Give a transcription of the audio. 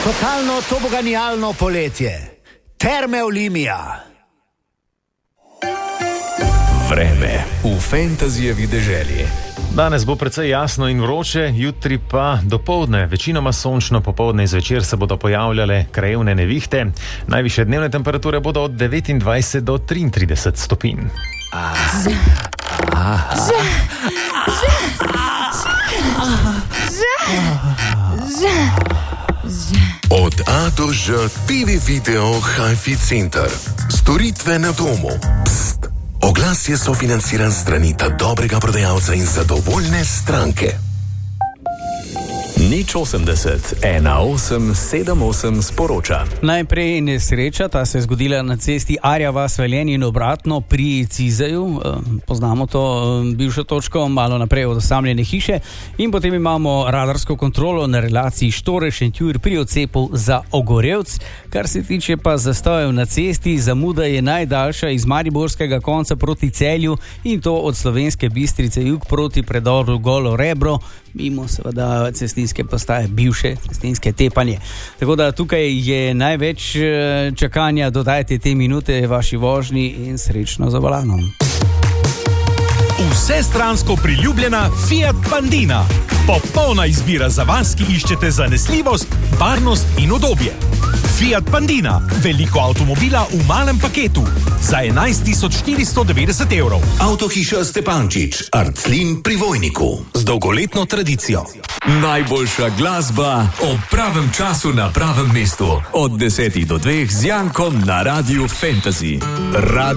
Totalno toboganijalno poletje. Terme Olimia. Vreme v fantazijevi deželi. Danes bo precej jasno in vroče, jutri pa dopoldne, večinoma sončno, popoldne in zvečer se bodo pojavljale krajevne nevihte. Najvišje dnevne temperature bodo od 29 do 33 stopinj. Od A do Ž TV Video Hi-Fi Center. Storitve na domu. Pst. Oglas je sofinanciran strani ta dobrega prodajalca in zadovoljne stranke. Nič 80 1878 sporoča. Najprej nesreča, ta se je zgodila na cesti Arja vas Velenje in obratno pri Cizeju. Poznamo to bivšo točko, malo naprej od osamljene hiše. In potem imamo radarsko kontrolo na relaciji Štore-Šentjur pri odcepu za Ogorevc. Kar se tiče pa zastojev na cesti, zamuda je najdaljša iz mariborskega konca proti Celju in to od Slovenske Bistrice jug proti predoru Golo Rebro, mimo seveda cestinske postaje, bivše cestinske Tepanje. Tako da tukaj je največ čakanja, dodajte te minute vaši vožnji in srečno za volanom. Vsestransko priljubljena Fiat Pandina. Popolna izbira za vas, ki iščete zanesljivost, varnost in udobje. Fiat Pandina, veliko avtomobila v malem paketu za 11.490 €. Avtohiša Stepančič, Arclin pri Vojniku. Z dolgoletno tradicijo. Najboljša glasba ob pravem času na pravem mestu. Od 10 do 2 z Jankom na Radiu Fantasy.